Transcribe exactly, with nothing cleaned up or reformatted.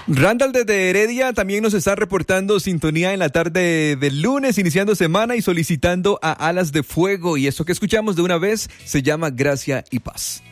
Randall desde Heredia también nos está reportando sintonía en la tarde del lunes, iniciando semana y solicitando a Alas de Fuego. Y esto que escuchamos de una vez se llama Gracia y Paz.